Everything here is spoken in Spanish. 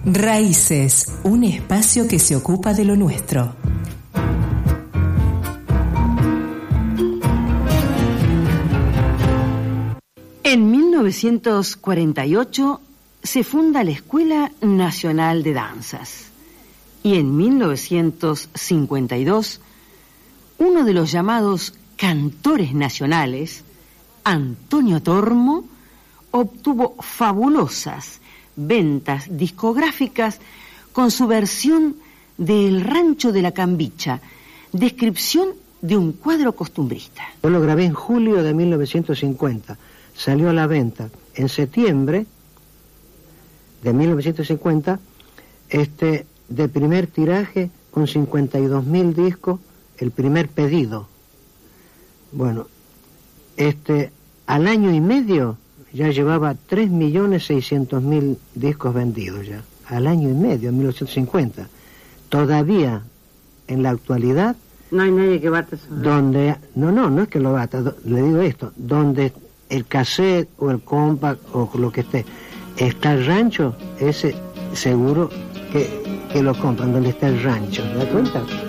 Raíces, un espacio que se ocupa de lo nuestro. En 1948 se funda la Escuela Nacional de Danzas y en 1952 uno de los llamados cantores nacionales, Antonio Tormo, obtuvo fabulosas ventas discográficas con su versión de El Rancho de la Cambicha, descripción de un cuadro costumbrista. Yo lo grabé en julio de 1950, salió a la venta en septiembre de 1950, de primer tiraje con 52.000 discos, el primer pedido. Bueno, al año y medio ya llevaba 3.600.000 discos vendidos ya, al año y medio, en 1950. Todavía, en la actualidad... No hay nadie que bata eso. Donde, no es que lo bata, le digo esto, donde el cassette o el compact o lo que esté, está el rancho, ese seguro que lo compran, donde está el rancho, ¿te das cuenta?